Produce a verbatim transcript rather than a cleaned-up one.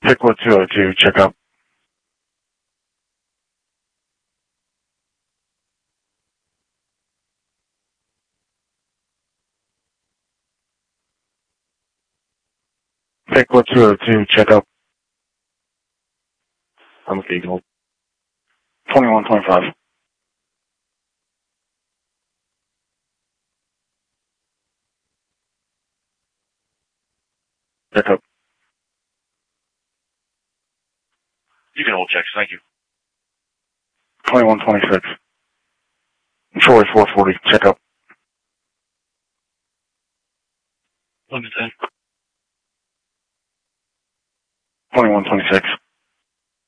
Pickwood two oh two, check up. Pickwood two oh two, check up. I'm with Eagle. twenty-one twenty-five. Check up. You can hold checks, thank you. twenty-one twenty-six. Troy four forty, check up.